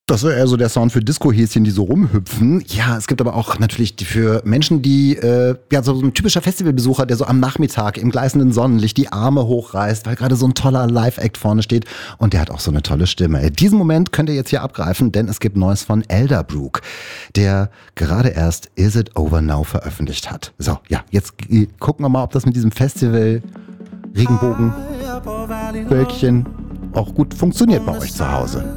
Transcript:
Das ist eher so der Sound für Disco-Häschen, die so rumhüpfen. Ja, es gibt aber auch natürlich für Menschen, die, so ein typischer Festivalbesucher, der so am Nachmittag im gleißenden Sonnenlicht die Arme hochreißt, weil gerade so ein toller Live-Act vorne steht und der hat auch so eine tolle Stimme. Diesen Moment könnt ihr jetzt hier abgreifen, denn es gibt Neues von Elderbrook, der gerade erst Is It Over Now veröffentlicht hat. So, ja, jetzt gucken wir mal, ob das mit diesem Festival Regenbogen Wölkchen auch gut funktioniert bei euch zu Hause.